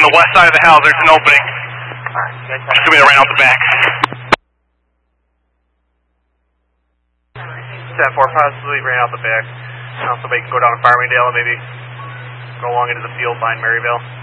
the west side of the house, there's an opening. Could be that ran out the back. 10-4 possibly ran out the back. Somebody can go down to Farmingdale and maybe go along into the field behind Maryvale.